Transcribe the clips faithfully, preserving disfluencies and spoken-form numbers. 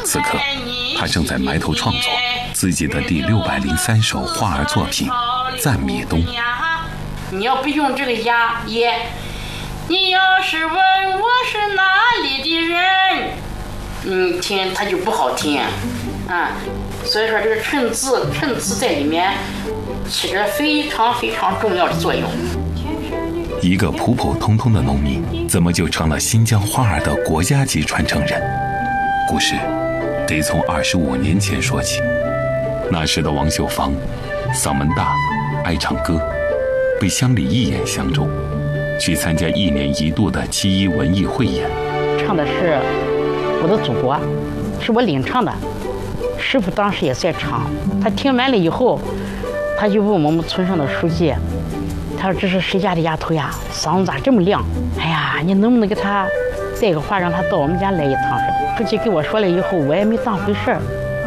此刻，他正在埋头创作自己的第六百零三首花儿作品《赞米东》。 你要不用这个押也，你要是问我是哪里的人，嗯，听它就不好听啊。所以说，这个衬字，衬字在里面起着非常非常重要的作用。 一个普普通通的农民，怎么就成了新疆花儿的国家级传承人？故事得从二十五年前说起。那时的王秀芳，嗓门大，爱唱歌，被乡里一眼相中，去参加一年一度的七一文艺汇演。 唱的是我的祖国，是我领唱的。师傅当时也在唱，他听完了以后，他就问我们村上的书记，他说：“这是谁家的丫头呀？嗓子咋这么亮？哎呀，你能不能给他带个话，让他到我们家来一趟？”书记给我说了以后，我也没当回事儿。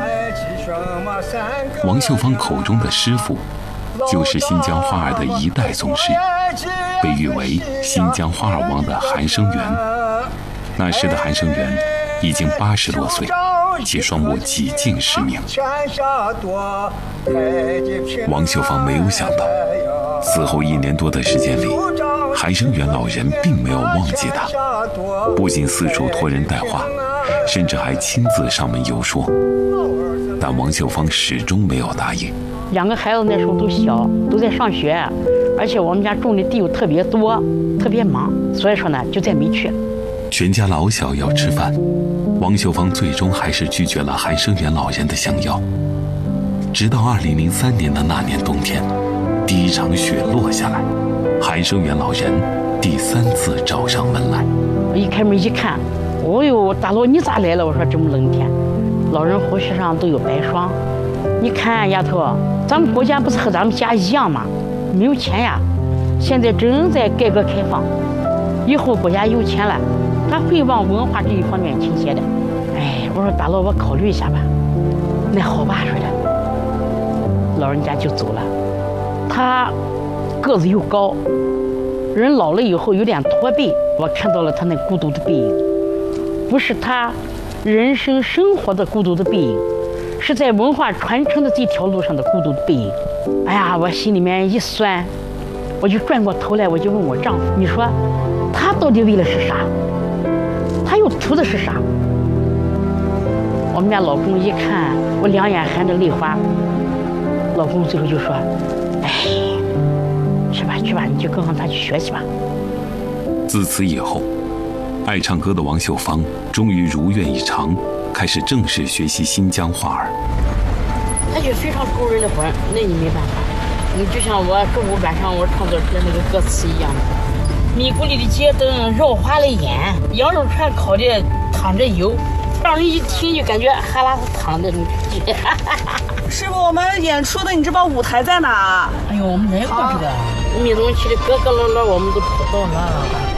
王秀芳口中的师傅，就是新疆花儿的一代宗师，被誉为新疆花儿王的韩生源。那时的韩生源已经八十多岁，其双目几近失明。王秀芳没有想到，此后一年多的时间里，韩生源老人并没有忘记他，不仅四处托人带话，甚至还亲自上门游说。但王秀芳始终没有答应。 两个孩子那时候都小，都在上学，而且我们家种的地又特别多，特别忙，所以说呢，就再没去。 全家老小要吃饭，王秀芳最终还是拒绝了韩生源老人的相邀。直到二零零三年的那年冬天，第一场雪落下来，韩生源老人第三次找上门来。 我一开门一看，哦呦，大佬你咋来了？我说这么冷天，老人胡须上都有白霜。你看丫头，咱们国家不是和咱们家一样吗？没有钱呀，现在正在改革开放，以后国家有钱了，他会往文化这一方面倾斜的。哎，我说大佬，我考虑一下吧。那好吧，说的。老人家就走了。他个子又高，人老了以后有点驼背，我看到了他那孤独的背影，不是他人生生活的孤独的背影，是在文化传承的这条路上的孤独的背影。哎呀，我心里面一酸，我就转过头来，我就问我丈夫，你说他到底为的是啥？他又图的是啥？我们家老公一看我两眼含着泪花，老公最后就说，哎，去吧去吧，你就跟上他去学习吧。 自此以后，爱唱歌的王秀芳终于如愿以偿，开始正式学习新疆花儿。 他就非常勾人的魂，那你没办法。你就像我中午晚上我创作出来那个歌词一样的，米谷里的街灯绕花了眼，羊肉串烤的淌着油，让人一听就感觉哈喇子淌的那种感觉。 师傅，我们演出的你知道舞台在哪？ 哎呦，我们来过这个，米东去的咯咯咯咯，我们都跑到了。